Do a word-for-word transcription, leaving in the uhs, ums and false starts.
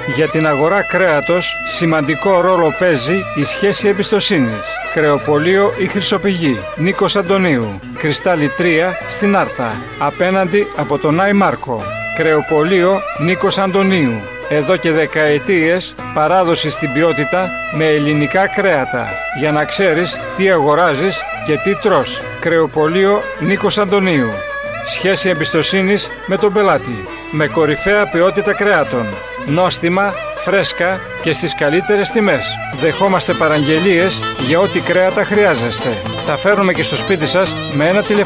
Για την αγορά κρέατος σημαντικό ρόλο παίζει η σχέση εμπιστοσύνης. Κρεοπωλείο η Χρυσοπηγή, Νίκος Αντωνίου, Κρυστάλλι τρία στην Άρτα, απέναντι από τον Άι Μάρκο. Κρεοπωλείο Νίκος Αντωνίου. Εδώ και δεκαετίες παράδοση στην ποιότητα με ελληνικά κρέατα. Για να ξέρεις τι αγοράζεις και τι τρως. Κρεοπωλείο Νίκος Αντωνίου. Σχέση εμπιστοσύνης με τον πελάτη. Με κορυφαία ποιότητα κρέατων. Νόστιμα, φρέσκα και στις καλύτερες τιμές. Δεχόμαστε παραγγελίες για ό,τι κρέατα χρειάζεστε. Τα φέρνουμε και στο σπίτι σας με ένα τηλεφωνικό.